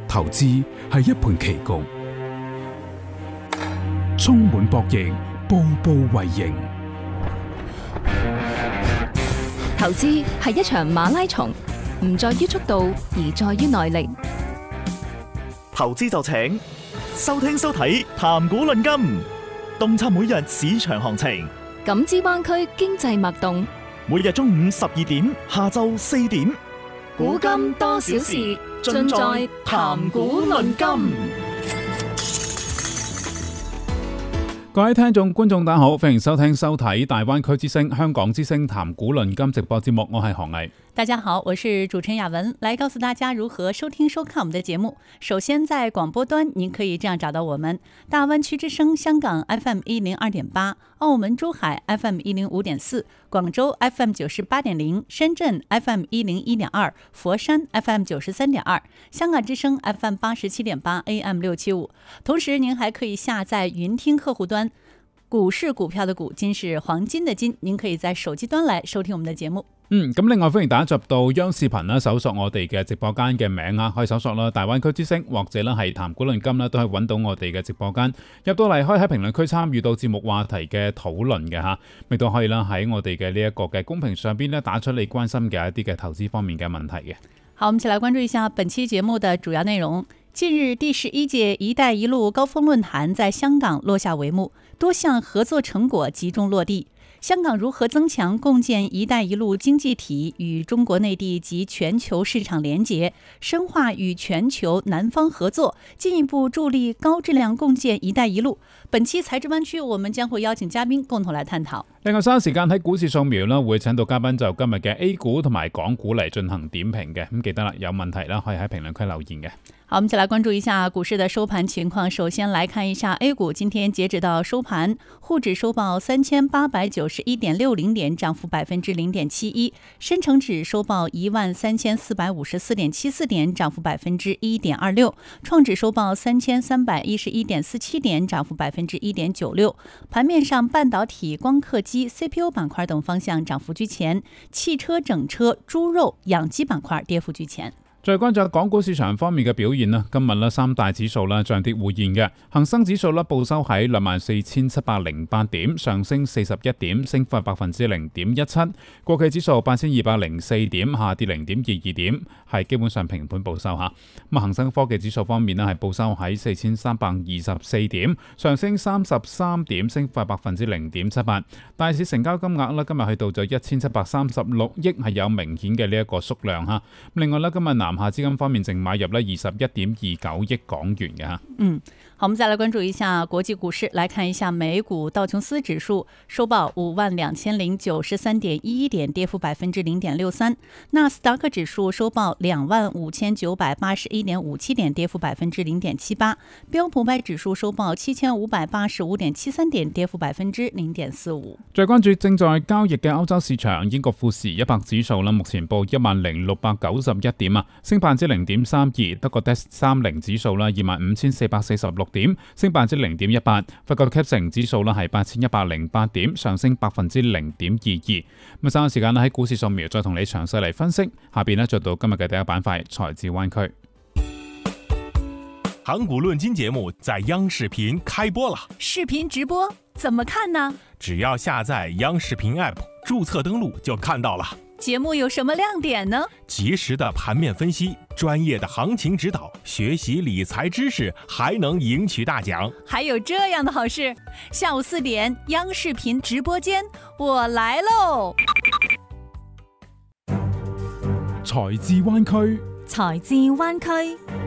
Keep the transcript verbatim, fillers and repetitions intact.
投資係一盤棋局，充滿博弈，步步為營。 投資係一場馬拉松，唔在於速度，而在於耐力。 投資就請收聽收睇談股論金，洞察每日市場行情， 感知灣區經濟脈動。 每日中午十二點，下晝四點， 股金多少事，盡在談股論金。 各位聽眾、觀眾大家好，歡迎收聽收睇大灣區之聲、香港之聲談股論金直播節目，我係何毅。 大家好，我是主持人雅文，來告訴大家如何收聽收看我們的節目。首先在廣播端您可以這樣找到我們：大灣區之聲香港 F M 一零二點八，澳門珠海 F M 一零五點四，廣州 F M 九十八點零，深圳 F M 一零一點二，佛山 F M 九十三點二，香港之聲 F M 八十七點八 A M 六七五。同時您還可以下載雲聽客戶端，股是股票的股，金是黃金的金，您可以在手機端來收聽我們的節目。 嗯，咁另外歡迎大家入到央視頻啦，搜索我哋嘅直播間嘅名啊，可以搜索啦大灣區之聲，或者咧係談股論金啦，都可以揾到我哋嘅直播間。入到嚟可以喺評論區參與到節目話題嘅討論嘅吓，亦都可以啦喺我哋嘅呢一個嘅公屏上邊咧打出你關心嘅一啲嘅投資方面嘅問題嘅。 好，我們一起來關注一下本期節目的主要內容。近日，第十一屆“一帶一路”高峰論壇在香港落下帷幕，多項合作成果集中落地。香港如何增強共建“一帶一路”經濟體與中國內地及全球市場連結，深化與全球南方合作，進一步助力高質量共建“一帶一路”。本期財智灣區，我們將會邀請嘉賓共同來探討。 另外，稍時間喺股市掃描啦，會請到嘉賓就今日嘅 A 股同埋港股嚟進行點評嘅。咁記得啦，有問題啦，可以喺評論區留言嘅。 好，我們一起來關注一下股市的收盤情況。首先來看一下 A 股，今天截止到收盤，滬指收報三千八百九十一點六零點，漲幅百分之零點七一；深成指收報一萬三千四百五十四點七四點，漲幅百分之一點二六；創指收報三千三百一十一點四七點，漲幅百分之一點九六。盤面上，半導體、光刻機、C P U 板塊等方向漲幅居前，汽車整車、豬肉、養雞板塊跌幅居前。 再關注港股市場方面嘅表現啦，今日咧三大指數啦漲跌互現嘅，恒生指數咧報收喺兩萬四千七百零八點，上升四十一點，升幅百分之零點一七。國企指數八千二百零四點，下跌零點二二點，係基本上平盤報收吓。咁恒生科技指數方面咧係報收喺四千三百二十四點，上升三十三點，升幅百分之零點七八。大市成交金額咧今日去到咗一千七百三十六億，係有明顯嘅呢一個縮量吓。另外咧今日南下資金方面淨買入咧二十一點二九億港元嘅吓。 嗯，好，我們再來關注一下國際股市，來看一下美股道瓊斯指數收報五萬兩千零九十三點一一點，跌幅百分之零點六三；納斯達克指數收報兩萬五千九百八十一點五七點，跌幅百分之零點七八；標普五百指數收報七千五百八十五點七三點，跌幅百分之零點四五。 再關注正在交易嘅歐洲市場，英國富時一百指數啦，目前報一萬零六百九十一點啊，升百分之零點三二。德國 D A X 三十指數啦，二萬五千四百四十六點，升百分之零點一八。法國 C A C 城指數啦係八千一百零八點，上升百分之零點二二。咁稍後時間咧喺股市掃描，再同你詳細嚟分析。下邊咧做到今日嘅第一個板塊財智灣區。 談股論金節目在央視頻開播了， 視頻直播怎麼看呢？ 只要下載央視頻 App， 註冊登錄就看到了。 節目有什麼亮點呢？ 及時的盤面分析，專業的行情指導，學習理財知識，還能贏取大獎。 還有這樣的好事，下午四點央視頻直播間，我來嘍！ 財智灣區， 財智灣區。